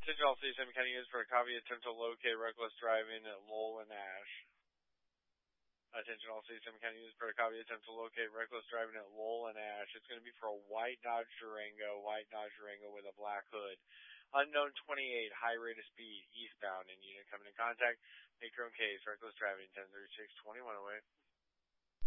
Attention all CSM County units for a copy attempt to locate reckless driving at Lowell and Ash. Attention all CSM County units for a copy attempt to locate reckless driving at Lowell and Ash. It's going to be for a white Dodge Durango with a black hood. Unknown 28, high rate of speed, eastbound, and unit coming in contact. Make your own case, reckless driving, 1036-2108.